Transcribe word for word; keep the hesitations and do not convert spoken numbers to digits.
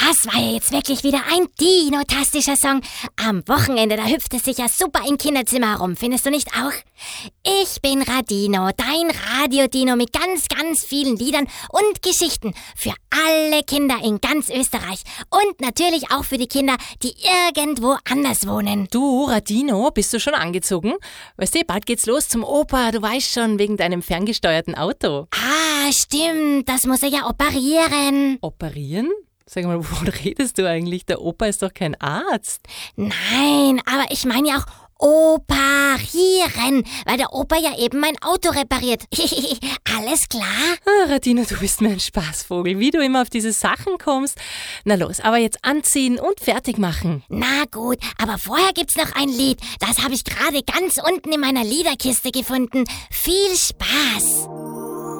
Das war ja jetzt wirklich wieder ein dinotastischer Song. Am Wochenende, da hüpft es sich ja super im Kinderzimmer herum, findest du nicht auch? Ich bin Radino, dein Radio-Dino mit ganz, ganz vielen Liedern und Geschichten für alle Kinder in ganz Österreich. Und natürlich auch für die Kinder, die irgendwo anders wohnen. Du, Radino, bist du schon angezogen? Weißt du, bald geht's los zum Opa, du weißt schon, wegen deinem ferngesteuerten Auto. Ah, stimmt, das muss er ja operieren. Operieren? Sag mal, wovon redest du eigentlich? Der Opa ist doch kein Arzt. Nein, aber ich meine ja auch operieren, weil der Opa ja eben mein Auto repariert. Alles klar? Ah, Radino, du bist mir ein Spaßvogel, wie du immer auf diese Sachen kommst. Na los, aber jetzt anziehen und fertig machen. Na gut, aber vorher gibt's noch ein Lied. Das habe ich gerade ganz unten in meiner Liederkiste gefunden. Viel Spaß!